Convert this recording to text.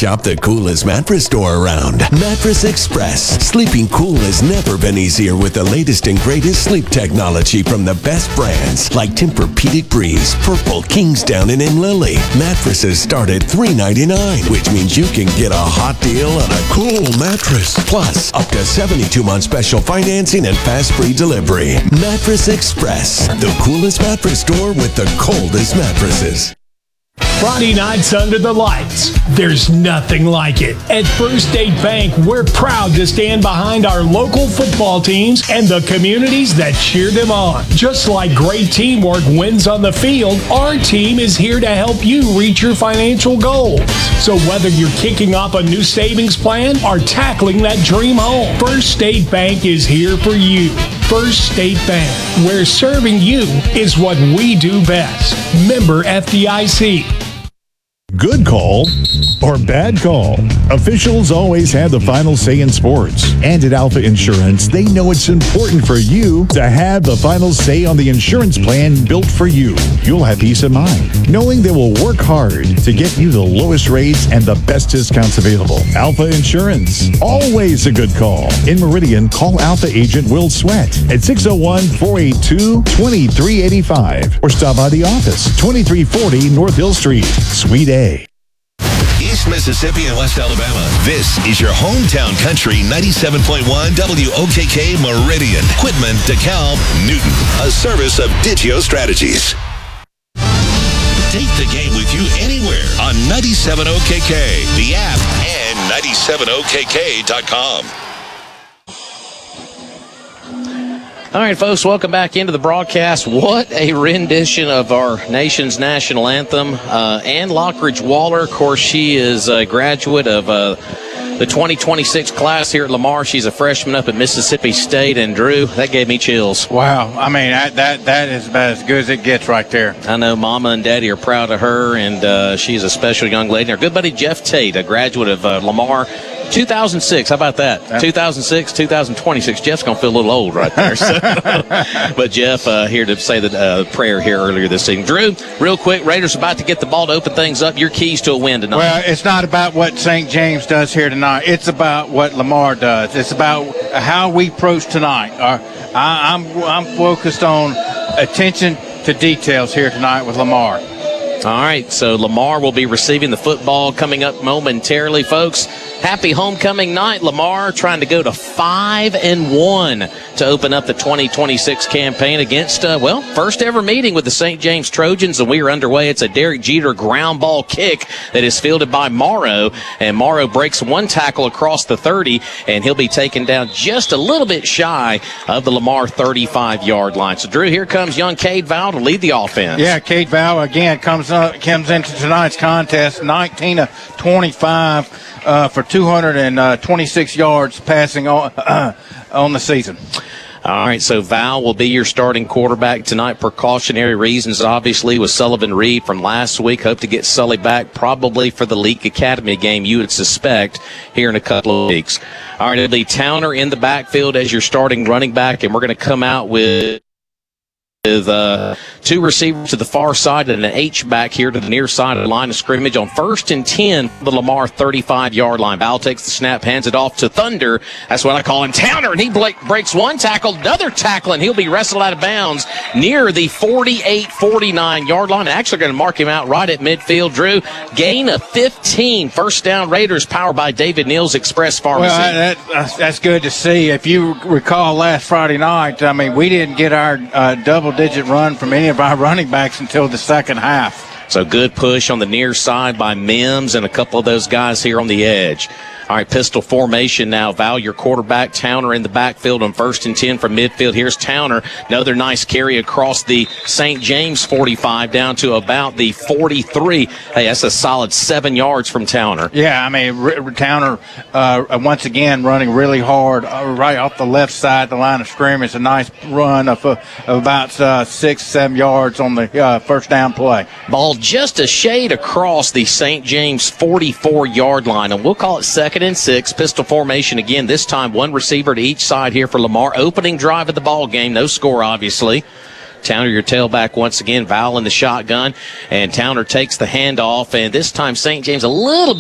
shop the coolest mattress store around. Mattress Express. Sleeping cool has never been easier with the latest and greatest sleep technology from the best brands like Tempur-Pedic Breeze, Purple, Kingsdown, and Lily. Mattresses start at $399, which means you can get a hot deal on a cool mattress. Plus, up to 72-month special financing and fast free delivery. Mattress Express, the coolest mattress store with the coldest mattresses. Friday nights under the lights. There's nothing like it. At First State Bank, we're proud to stand behind our local football teams and the communities that cheer them on. Just like great teamwork wins on the field, our team is here to help you reach your financial goals. So whether you're kicking off a new savings plan or tackling that dream home, First State Bank is here for you. First State Bank, where serving you is what we do best. Member FDIC. Good call or bad call. Officials always have the final say in sports. And at Alpha Insurance, they know it's important for you to have the final say on the insurance plan built for you. You'll have peace of mind, knowing they will work hard to get you the lowest rates and the best discounts available. Alpha Insurance, always a good call. In Meridian, call Alpha Agent Will Sweat at 601-482-2385 or stop by the office, 2340 North Hill Street, Suite A. East Mississippi and West Alabama. This is your hometown country 97.1 WOKK Meridian. Quitman, DeKalb, Newton. A service of Digio Strategies. Take the game with you anywhere on 97 OKK, the app, and 97okk.com. All right, folks, welcome back into the broadcast. What a rendition of our nation's national anthem. Ann Lockridge Waller, of course, she is a graduate of the 2026 class here at Lamar. She's a freshman up at Mississippi State. And, Drew, that gave me chills. Wow. I mean, that is about as good as it gets right there. I know Mama and Daddy are proud of her, and she's a special young lady. Our good buddy Jeff Tate, a graduate of Lamar. 2006, how about that? 2006, 2026. Jeff's going to feel a little old right there. So. But Jeff here to say the prayer here earlier this evening. Drew, real quick, Raiders about to get the ball to open things up. Your keys to a win tonight. Well, it's not about what St. James does here tonight. It's about what Lamar does. It's about how we approach tonight. I'm focused on attention to details here tonight with Lamar. All right, so Lamar will be receiving the football coming up momentarily, folks. Happy homecoming night. Lamar trying to go to 5-1 to open up the 2026 campaign against, first ever meeting with the St. James Trojans, and we are underway. It's a Derek Jeter ground ball kick that is fielded by Morrow, and Morrow breaks one tackle across the 30, and he'll be taken down just a little bit shy of the Lamar 35-yard line. So, Drew, here comes young Cade Val to lead the offense. Yeah, Cade Val, again, comes into tonight's contest, 19 of 25 for 226 yards passing on the season. All right, so Val will be your starting quarterback tonight. Precautionary reasons, obviously, with Sullivan Reed from last week. Hope to get Sully back probably for the Leak Academy game, you would suspect, here in a couple of weeks. All right, it'll be Towner in the backfield as your starting running back, and we're going to come out with two receivers to the far side and an H-back here to the near side of the line of scrimmage on 1st and 10 for the Lamar 35-yard line. Val takes the snap, hands it off to Thunder. That's what I call him, Towner, and he breaks one tackle, another tackle, and he'll be wrestled out of bounds near the 48-49-yard line. Actually going to mark him out right at midfield. Drew, gain of 15. First down, Raiders, powered by David Neal's Express Pharmacy. Well, that's good to see. If you recall last Friday night, I mean, we didn't get our double-digit run from any of our running backs until the second half. So good push on the near side by Mims and a couple of those guys here on the edge. All right, pistol formation now. Val, your quarterback. Towner in the backfield on 1st and 10 from midfield. Here's Towner. Another nice carry across the St. James 45 down to about the 43. Hey, that's a solid 7 yards from Towner. Yeah, I mean, Towner, once again, running really hard right off the left side of the line of scrimmage. A nice run of about 6-7 yards on the first down play. Ball just a shade across the St. James 44-yard line, and we'll call it 2nd and 6. Pistol formation again. This time one receiver to each side here for Lamar. Opening drive of the ball game. No score, obviously. Towner, your tailback once again. Val in the shotgun, and Towner takes the handoff, and this time St. James a little